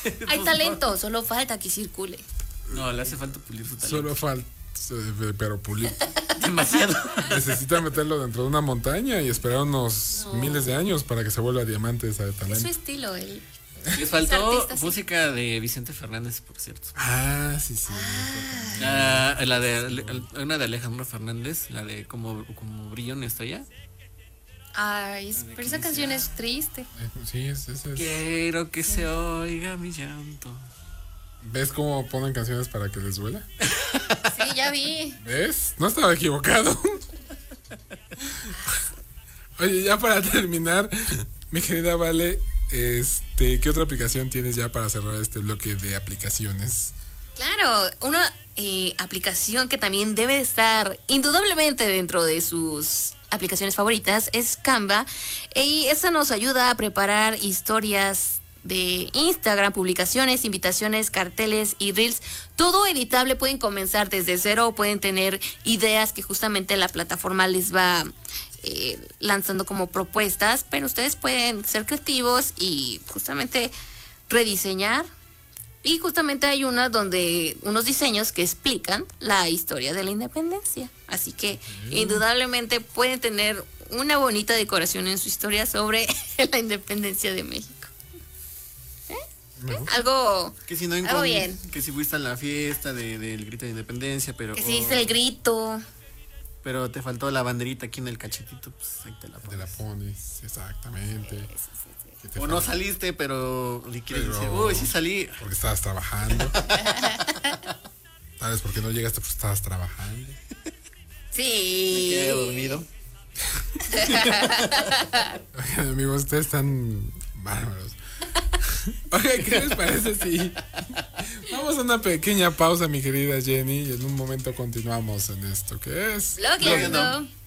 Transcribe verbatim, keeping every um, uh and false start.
Hay talento, solo falta que circule. No, le hace falta pulir su talento. Solo falta, eh, pero pulir. Demasiado. Necesita meterlo dentro de una montaña y esperar unos No. miles de años para que se vuelva diamante esa de Es su talento. estilo, él. Le faltó artista, sí. música de Vicente Fernández, por cierto. Ah, sí, sí. Ah, la de una de Alejandro Fernández, la de como, como brilla una estrella. Ay, es- pero esa canción es triste. Sí, es, es, es. Quiero que se oiga mi llanto. ¿Ves cómo ponen canciones para que les duela? Sí, ya vi. ¿Ves? No estaba equivocado. Oye, ya para terminar, mi querida Vale, este, ¿qué otra aplicación tienes ya para cerrar este bloque de aplicaciones? Claro, una eh, aplicación que también debe estar indudablemente dentro de sus aplicaciones favoritas es Canva, y esta nos ayuda a preparar historias de Instagram, publicaciones, invitaciones, carteles y reels, todo editable. Pueden comenzar desde cero, pueden tener ideas que justamente la plataforma les va eh, lanzando como propuestas, pero ustedes pueden ser creativos y justamente rediseñar. Y justamente hay una donde unos diseños que explican la historia de la independencia. Así que indudablemente pueden tener una bonita decoración en su historia sobre la independencia de México. ¿Eh? ¿Eh? Algo, Que si no algo encon- bien. Que si fuiste a la fiesta de, del grito de independencia, pero Que se dice el grito. pero te faltó la banderita aquí en el cachetito, pues ahí te la Te la pones. pones, exactamente. Que te O no falta- saliste, pero le quieres Pero- decir, uy, sí salí. Porque estabas trabajando. ¿Sabes por qué no llegaste? Pues estabas trabajando. Sí. Quedé dormido. Oigan, amigos, ustedes están bárbaros. Oigan, ¿qué les parece si vamos a una pequeña pausa, mi querida Jenny, y en un momento continuamos en esto que es Bloqueando. Bloqueando.